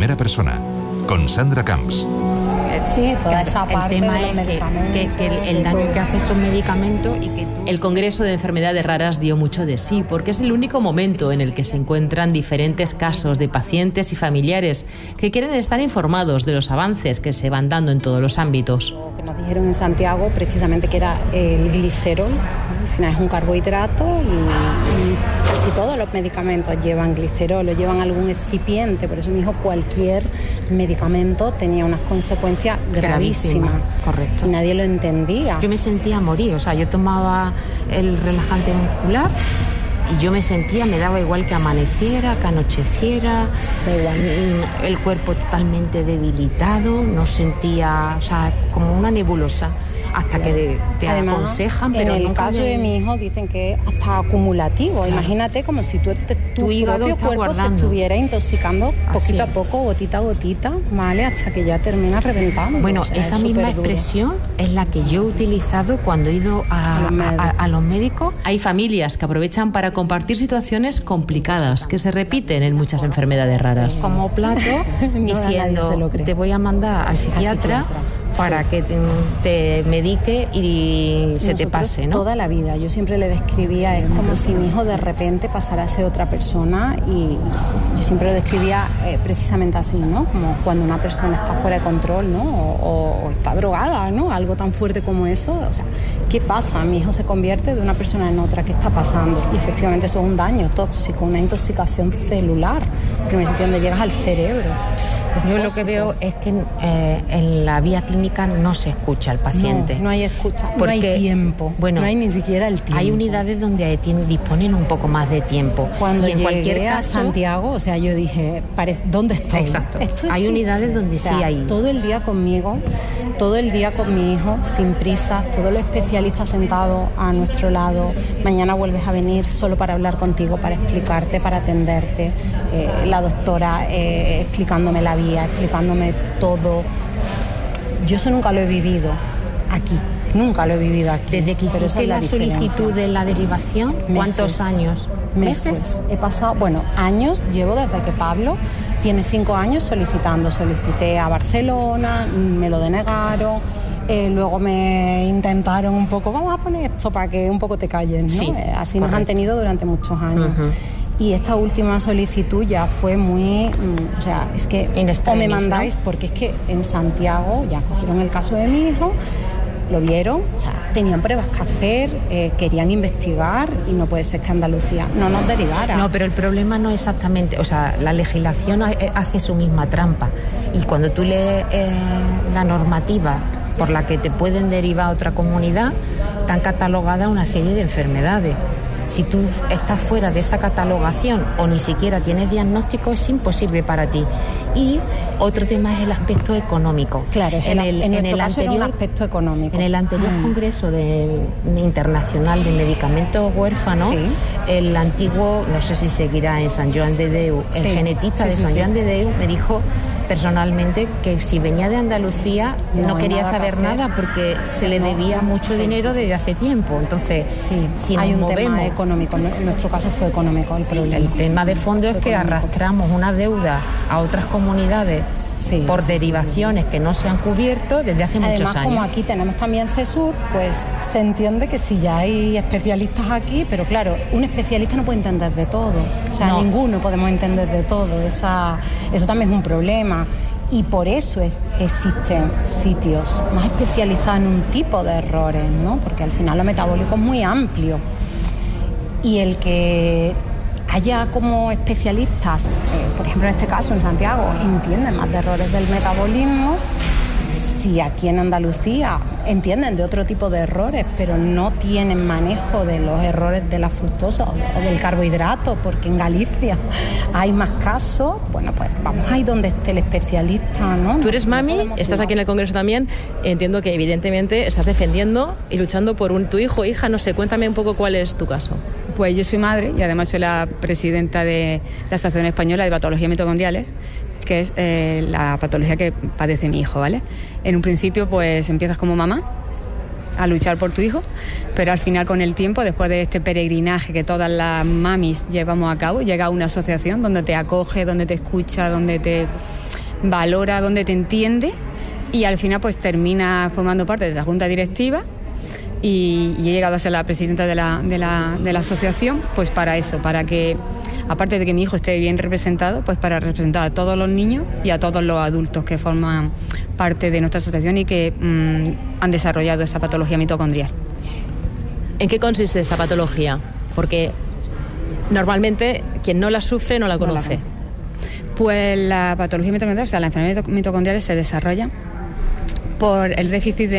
primera persona, con Sandra Camps. Sí, toda esa parte. El tema es que el daño que hace esos medicamentos y que El Congreso de Enfermedades Raras dio mucho de sí, porque es el único momento en el que se encuentran diferentes casos de pacientes y familiares que quieren estar informados de los avances que se van dando en todos los ámbitos. Lo que nos dijeron en Santiago precisamente que era el glicerol, al final es un carbohidrato y casi todos los medicamentos llevan glicerol o llevan algún excipiente, por eso me dijo cualquier medicamento tenía unas consecuencias gravísimas. Correcto. Y nadie lo entendía. Yo me sentía morir, o sea, yo tomaba el relajante muscular y yo me sentía, me daba igual que amaneciera, que anocheciera, el cuerpo totalmente debilitado, no sentía, o sea, como una nebulosa. Hasta que te aconsejan, pero en el caso de mi hijo dicen que es hasta acumulativo. Claro. Imagínate como si tu propio cuerpo se estuviera intoxicando poquito a poco, gotita a gotita, ¿vale? Hasta que ya termina reventando. Bueno, o sea, esa misma expresión es la que yo he utilizado cuando he ido a los médicos. Hay familias que aprovechan para compartir situaciones complicadas que se repiten en muchas enfermedades raras. Como plato, diciendo, te voy a mandar al psiquiatra para que te medique y se te pase, ¿no? Toda la vida, yo siempre le describía, es como si mi hijo de repente pasara a ser otra persona y yo siempre lo describía precisamente así, ¿no? Como cuando una persona está fuera de control, ¿no? O está drogada, ¿no? Algo tan fuerte como eso, o sea, ¿qué pasa? Mi hijo se convierte de una persona en otra, ¿qué está pasando? Y efectivamente eso es un daño tóxico, una intoxicación celular, en el sitio donde llegas al cerebro. Yo lo que veo es que en la vía clínica no se escucha al paciente. No hay escucha, porque, no hay tiempo, bueno, no hay ni siquiera el tiempo. Hay unidades donde disponen un poco más de tiempo. Cuando y en llegué cualquier caso, a Santiago, o sea, yo dije, ¿dónde estoy? Exacto. Hay unidades donde sí hay. Todo el día conmigo, todo el día con mi hijo, sin prisa, todos los especialistas sentados a nuestro lado. Mañana vuelves a venir solo para hablar contigo, para explicarte, para atenderte. La doctora explicándome la vía, explicándome todo. Yo eso nunca lo he vivido aquí, nunca lo he vivido aquí. Desde que hiciste la solicitud de la derivación, ¿cuántos años? Meses. He pasado, años, llevo desde que Pablo tiene 5 años solicitando. Solicité a Barcelona, me lo denegaron. Luego me intentaron un poco, vamos a poner esto para que un poco te calles, ¿no? Sí, así nos han tenido durante muchos años. Y esta última solicitud ya fue muy, o sea, es que o me mandáis, ¿no? Porque es que en Santiago ya cogieron el caso de mi hijo, lo vieron, o sea, tenían pruebas que hacer, querían investigar y no puede ser que Andalucía no nos derivara. No, pero el problema no es exactamente, o sea, la legislación hace su misma trampa y cuando tú lees la normativa por la que te pueden derivar a otra comunidad, están catalogadas una serie de enfermedades. Si tú estás fuera de esa catalogación o ni siquiera tienes diagnóstico, es imposible para ti. Y otro tema es el aspecto económico. Claro, en el anterior aspecto económico. En el anterior Congreso Internacional de Medicamentos Huérfanos, el antiguo, no sé si seguirá en Sant Joan de Déu, el genetista de Sant Joan de Déu me dijo personalmente que si venía de Andalucía no quería saber nada porque se le debía mucho dinero desde hace tiempo. Entonces, si hay nos un movemos, tema económico, en nuestro caso fue económico el problema. El tema de fondo es que arrastramos una deuda a otras comunidades por derivaciones que no se han cubierto desde hace muchos años. Además, como aquí tenemos también CESUR, pues se entiende que si ya hay especialistas aquí, pero claro, un especialista no puede entender de todo. O sea, ninguno podemos entender de todo. Eso también es un problema. Y por eso existen sitios más especializados en un tipo de errores, ¿no? Porque al final lo metabólico es muy amplio. Y el que haya como especialistas, por ejemplo en este caso en Santiago, entienden más de errores del metabolismo, si aquí en Andalucía entienden de otro tipo de errores, pero no tienen manejo de los errores de la fructosa o del carbohidrato, porque en Galicia hay más casos, bueno, pues vamos ahí donde esté el especialista, ¿no? Tú eres mami, estás aquí en el Congreso también, entiendo que evidentemente estás defendiendo y luchando por tu hijo o hija, no sé, cuéntame un poco cuál es tu caso. Pues yo soy madre y además soy la presidenta de la Asociación Española de Patologías Mitocondriales, que es la patología que padece mi hijo, ¿vale? En un principio, pues empiezas como mamá a luchar por tu hijo, pero al final con el tiempo, después de este peregrinaje que todas las mamis llevamos a cabo, llega a una asociación donde te acoge, donde te escucha, donde te valora dónde te entiende y al final pues termina formando parte de la junta directiva y he llegado a ser la presidenta de la asociación pues para eso, para que aparte de que mi hijo esté bien representado, pues para representar a todos los niños y a todos los adultos que forman parte de nuestra asociación y que han desarrollado esa patología mitocondrial. ¿En qué consiste esta patología? Porque normalmente quien no la sufre no la conoce. Pues la patología mitocondrial, o sea, la enfermedad mitocondrial se desarrolla por el déficit de